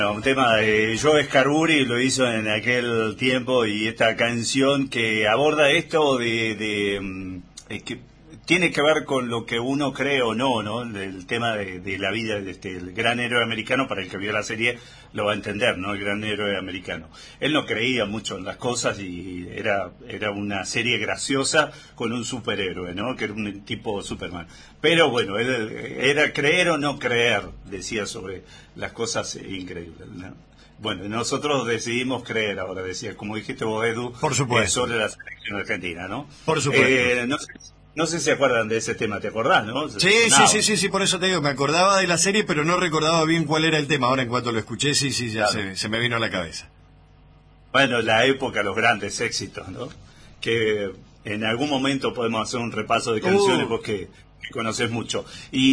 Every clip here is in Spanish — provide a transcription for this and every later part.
Un tema de Joe Scarburi lo hizo en aquel tiempo, y esta canción que aborda esto que tiene que ver con lo que uno cree o no, ¿no? El tema de la vida de el gran héroe americano. Para el que vio la serie lo va a entender, ¿no? El gran héroe americano. Él no creía mucho en las cosas y era una serie graciosa con un superhéroe, ¿no? Que era un tipo Superman. Pero bueno, él era creer o no creer, decía sobre las cosas increíbles, ¿no? Bueno, nosotros decidimos creer ahora, decía, como dijiste vos, Edu, por supuesto, sobre la selección argentina, ¿no? Por supuesto. No sé si se acuerdan de ese tema, ¿te acordás, no? Sí, por eso te digo, me acordaba de la serie, pero no recordaba bien cuál era el tema. Ahora en cuanto lo escuché, ya claro, se me vino a la cabeza. Bueno, la época, los grandes éxitos, ¿no? Que en algún momento podemos hacer un repaso de canciones, porque conoces mucho.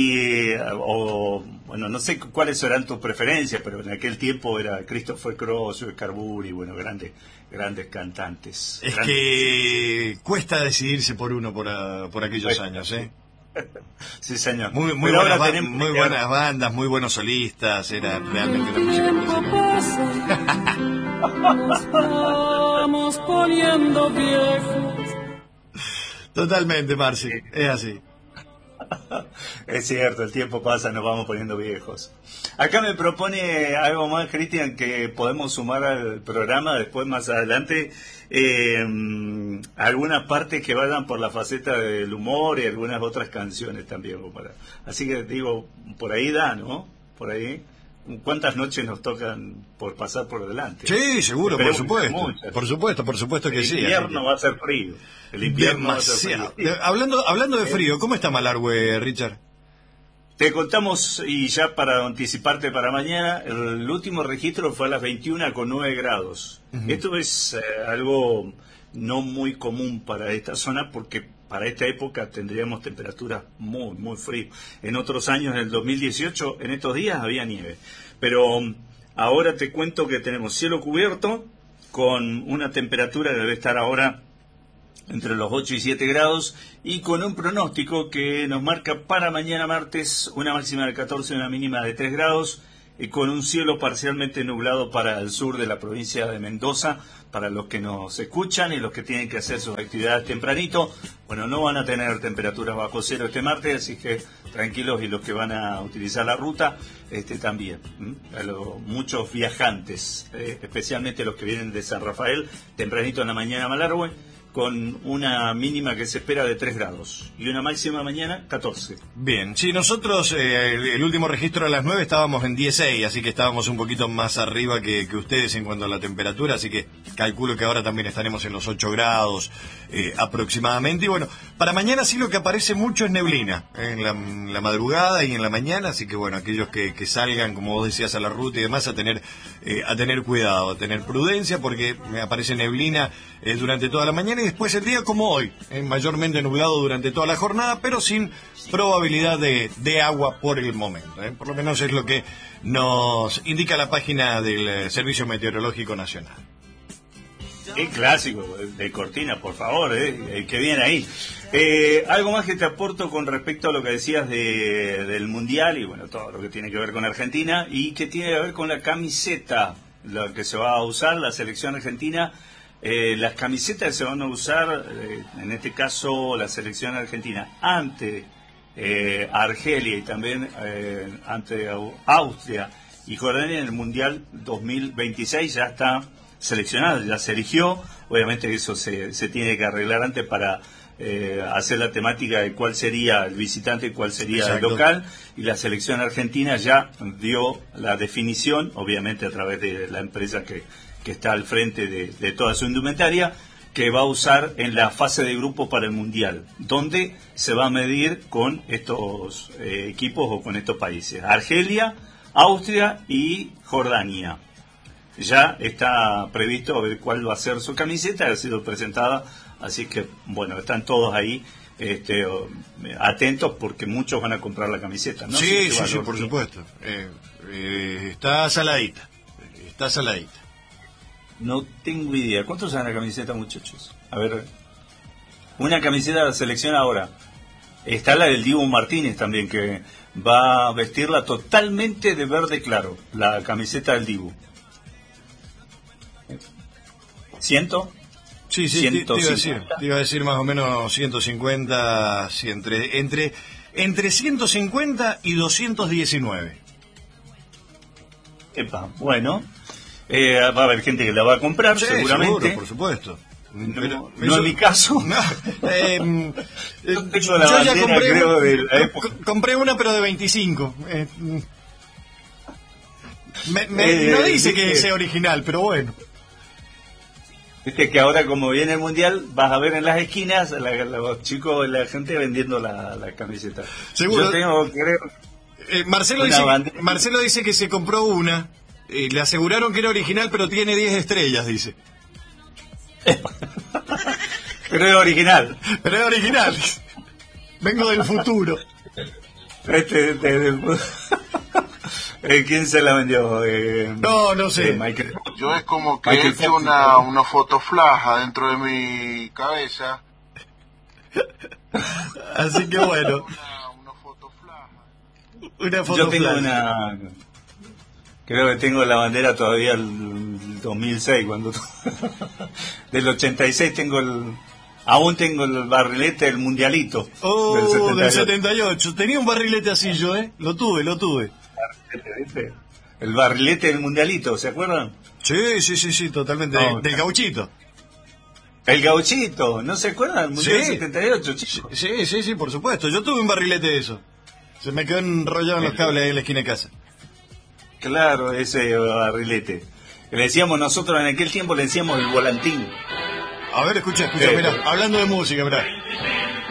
Bueno, no sé cuáles serán tus preferencias, pero en aquel tiempo era Christopher Cross, Scarburi, bueno, grandes cantantes. Es que cuesta decidirse por uno por aquellos años, ¿eh? Sí, señor. Muy buenas bandas, muy buenos solistas, era realmente una música impresionante. Nos vamos poniendo viejos. Totalmente, Marci, es así. Es cierto, el tiempo pasa, nos vamos poniendo viejos. Acá me propone algo más, Cristian, que podemos sumar al programa después, más adelante, algunas partes que vayan por la faceta del humor y algunas otras canciones también. Así que digo, por ahí da, ¿no? Por ahí. ¿Cuántas noches nos tocan por pasar por delante? Sí, seguro, por supuesto que sí. El invierno va a ser frío. El invierno demasiado. Va a ser frío. Hablando de frío, ¿cómo está Malargüe, Richard? Te contamos, y ya para anticiparte para mañana, el último registro fue a las 21,9 grados. Uh-huh. Esto es algo no muy común para esta zona, porque para esta época tendríamos temperaturas muy, muy frías. En otros años, en el 2018, en estos días había nieve. Pero ahora te cuento que tenemos cielo cubierto, con una temperatura que debe estar ahora entre los 8 y 7 grados, y con un pronóstico que nos marca para mañana martes una máxima de 14 y una mínima de 3 grados, y con un cielo parcialmente nublado para el sur de la provincia de Mendoza. Para los que nos escuchan y los que tienen que hacer sus actividades tempranito, bueno, no van a tener temperaturas bajo cero este martes, así que tranquilos, y los que van a utilizar la ruta también. Muchos viajantes, especialmente los que vienen de San Rafael, tempranito en la mañana a Malargüe, con una mínima que se espera de 3 grados y una máxima mañana 14. Bien, sí, nosotros el último registro a las 9 estábamos en 16, así que estábamos un poquito más arriba que ustedes en cuanto a la temperatura, así que calculo que ahora también estaremos en los 8 grados aproximadamente. Y bueno, para mañana sí lo que aparece mucho es neblina en la madrugada y en la mañana, así que bueno, aquellos que salgan, como vos decías, a la ruta y demás, a tener cuidado, a tener prudencia, porque aparece neblina durante toda la mañana, y después el día como hoy, mayormente nublado durante toda la jornada, pero sin probabilidad de agua por el momento. Por lo menos es lo que nos indica la página del Servicio Meteorológico Nacional. Qué clásico de Cortina, por favor, que bien ahí. Algo más que te aporto con respecto a lo que decías del Mundial y bueno, todo lo que tiene que ver con Argentina y que tiene que ver con la camiseta, la que se va a usar la selección argentina. Las camisetas se van a usar, en este caso la selección argentina, ante Argelia y también ante Austria y Jordania en el Mundial 2026. Ya está seleccionado, ya se eligió. Obviamente eso se tiene que arreglar antes para hacer la temática de cuál sería el visitante y cuál sería Exacto. El local, y la selección argentina ya dio la definición, obviamente a través de la empresa que está al frente de toda su indumentaria, que va a usar en la fase de grupo para el Mundial, donde se va a medir con estos equipos o con estos países: Argelia, Austria y Jordania. Ya está previsto a ver cuál va a ser su camiseta, ha sido presentada, así que bueno, están todos ahí atentos, porque muchos van a comprar la camiseta, ¿no? Sí, por supuesto. Está saladita. No tengo idea. ¿Cuánto sale la camiseta, muchachos? A ver, una camiseta de la selección ahora. Está la del Dibu Martínez también, que va a vestirla totalmente de verde claro, la camiseta del Dibu. ¿Ciento? Sí, te iba a decir más o menos 150, sí, entre 150 y 219. Epa, bueno, va a haber gente que la va a comprar, Sí, seguramente. seguro, por supuesto. No en mi caso. Yo tengo la ya bandera, compré, creo, de la época. compré una, pero de 25. No dice que sea original, pero bueno. Viste que ahora, como viene el mundial, vas a ver en las esquinas los chicos, la gente vendiendo la camiseta. Seguro. Yo tengo, creo. Marcelo dice que se compró una. Le aseguraron que era original, pero tiene 10 estrellas, dice. Pero es original. Pero es original. Vengo del futuro. ¿Quién se la vendió? No sé. Michael. Yo es como que he hecho una foto flash adentro de mi cabeza. Así que bueno. Una foto flash. Una foto Yo tengo flash. Creo que tengo la bandera todavía del 2006, del 86 aún tengo el barrilete del mundialito. Del 78. Tenía un barrilete así yo, Lo tuve. El barrilete del mundialito, ¿se acuerdan? Sí, totalmente. Del gauchito. El gauchito, ¿no se acuerdan del mundial 78, chicos? Sí, por supuesto. Yo tuve un barrilete de eso. Se me quedó enrollado en los cables ahí en la esquina de casa. Claro, ese barrilete. Le decíamos nosotros en aquel tiempo, le decíamos el volantín. A ver, escucha, mirá, hablando de música, mirá.